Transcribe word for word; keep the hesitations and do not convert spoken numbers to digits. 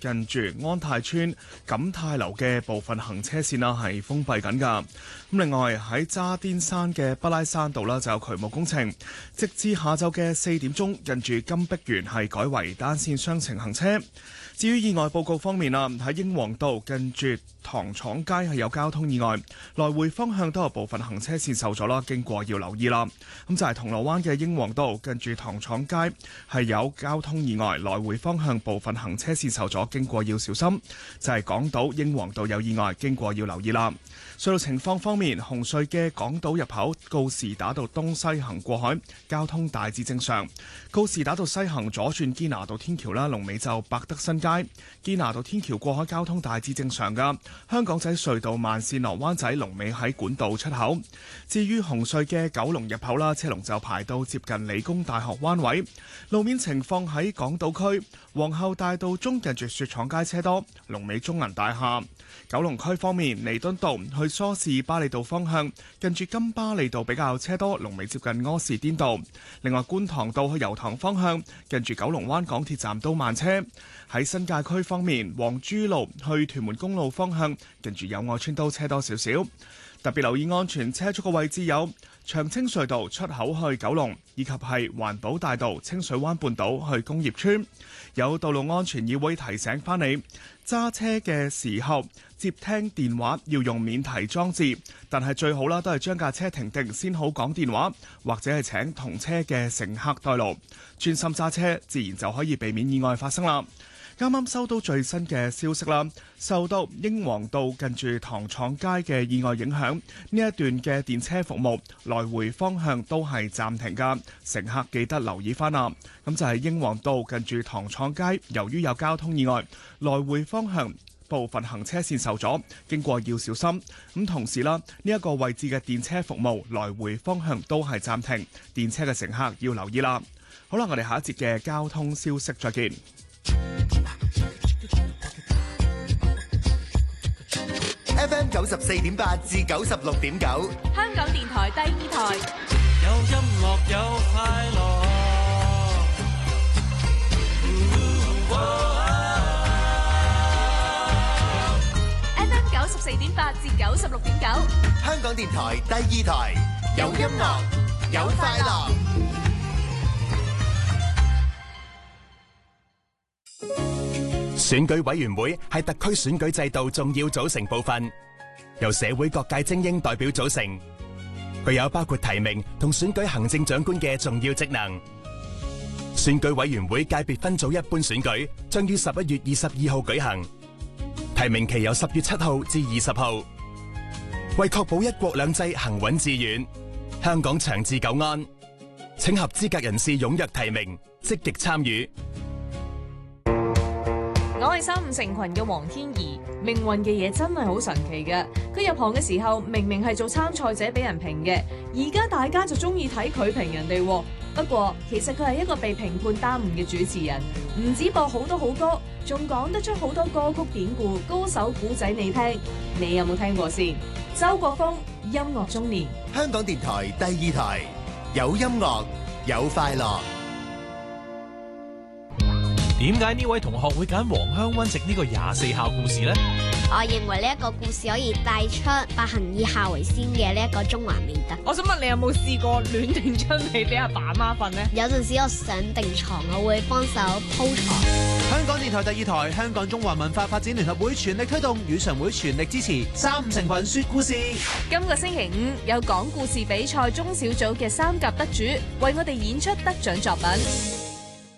近住安泰邨錦泰樓嘅部分行車線啦係封閉緊㗎。咁另外喺渣甸山嘅北拉山道啦就有渠務工程，直至下晝嘅四點鐘，近住金碧園係改為單線雙程行車。至於意外報告方面啦，喺英皇道近住糖廠街係有交通意外，來回方向都有部分行車線受阻啦，經過要留意啦。咁就係銅鑼灣嘅英皇道近住糖廠街係有交通意外，來回方向部分行車線受阻，經過要小心。就係港島英皇道有意外，經過要留意啦。隧道情況方面，紅隧嘅港島入口告士打道東西行過海交通大致正常，告士打道西行左轉堅拿道天橋啦，龍尾就百德新街。堅拿道天橋過海交通大致正常噶。香港仔隧道慢線落灣仔龍尾喺管道出口。至於紅隧嘅九龍入口啦，車龍就排到接近理工大學灣位。路面情況喺港島區皇后大道中近住雪廠街車多，龍尾中銀大廈。九龍區方面，彌敦道去梳士巴利道方向近住金巴利道比較車多，龍尾接近柯士甸道。另外觀塘道去油塘方向近住九龍灣港鐵站都慢車。喺新界區方面，黃珠路去屯門公路方向近住友愛村都車多少少。特別留意安全車速嘅位置有長青隧道出口去九龍，以及係環保大道清水灣半島去工業村。有道路安全議會提醒翻你，揸車嘅時候接聽電話要用免提裝置，但係最好啦，都係將架車停定先好講電話，或者係請同車嘅乘客代勞，專心揸車，自然就可以避免意外發生啦。啱啱收到最新嘅消息啦，受到英皇道近住糖廠街嘅意外影響，呢一段嘅電車服務來回方向都係暫停㗎，乘客記得留意翻啦。咁就係英皇道近住糖廠街，由於有交通意外，來回方向部分行車線受阻，經過要小心。咁同時啦，呢一個位置嘅電車服務來回方向都係暫停，電車嘅乘客要留意啦。好啦，我哋下一節嘅交通消息再見。 F M 九十四點八至九十六點九， 香港電台第二台， 有音樂有快樂。 F M 九十四點八至九十六點九， 香港電台第二台，有音樂有快樂。 選舉委員會係特區選舉制度重要組成部分，由社會各界精英代表組成，具有包括提名同選舉行政長官嘅重要職能。選舉委員會界別分組一般選舉將於十一月二十二號舉行，提名期由十月七號至二十號。為確保一國兩制行穩致遠，香港長治久安，請合資格人士踴躍提名，積極參與。 我係三五成群嘅黃天怡，命運嘅嘢真係好神奇嘅。佢入行嘅時候明明係做參賽者俾人評嘅，而家大家就中意睇佢評人哋。不過其實佢係一個被評判耽誤嘅主持人，唔止播好多好歌，仲講得出好多歌曲典故、高手古仔你聽。你有冇聽過先？周國峰，音樂中年， 香港電台第二台，有音樂有快樂。 點解呢位同學會揀黃香溫食呢個廿四孝故事呢？ 我認為呢一個故事可以帶出百行以孝為先嘅呢一個中華美德。 我想問你有冇試過亂定春被俾阿爸媽瞓呢？ 有陣時我上定床，我會幫手鋪床。 香港電台第二台，香港中華文化發展聯合會全力推動，語常會全力支持三五成群說故事。 今個星期五有講故事比賽中小組嘅三甲得主為我哋演出得獎作品。